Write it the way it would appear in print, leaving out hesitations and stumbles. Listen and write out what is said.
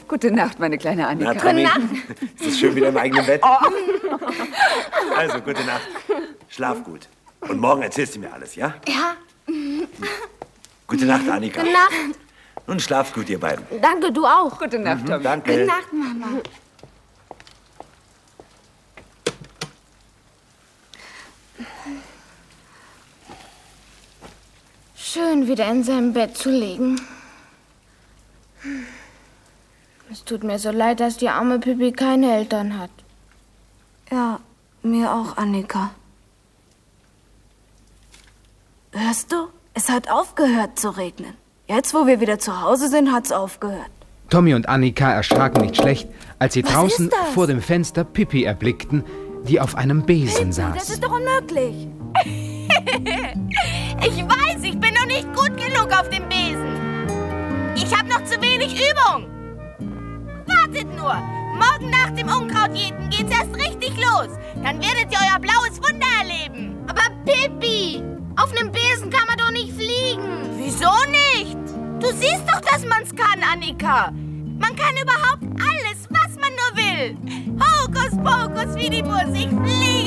Gute Nacht, meine kleine Annika. Na, Tommy, ist es schön wieder im eigenen Bett? Also, gute Nacht. Schlaf gut. Und morgen erzählst du mir alles, ja? Ja. Gute Nacht, Annika. Gute Nacht. Und schlaf gut, ihr beiden. Danke, du auch. Gute Nacht, Tommy. Danke. Gute Nacht, Mama. Schön, wieder in seinem Bett zu liegen. Es tut mir so leid, dass die arme Pippi keine Eltern hat. Ja, mir auch, Annika. Hörst du? Es hat aufgehört zu regnen. Jetzt, wo wir wieder zu Hause sind, hat's aufgehört. Tommy und Annika erschraken nicht schlecht, als sie Was draußen ist das? vor dem Fenster Pippi erblickten, die auf einem Besen Das saß. ist doch unmöglich. Ich weiß, ich bin noch nicht gut genug auf dem Besen. Ich habe noch zu wenig Übung. Wartet nur. Morgen nach dem Unkrautjäten geht's erst richtig los. Dann werdet ihr euer blaues Wunder erleben. Aber Pippi, auf einem Besen kann man doch nicht fliegen. Wieso nicht? Du siehst doch, dass man's kann, Annika. Man kann überhaupt alles, was man nur will. Hokus pokus, Fidibus, ich fliege.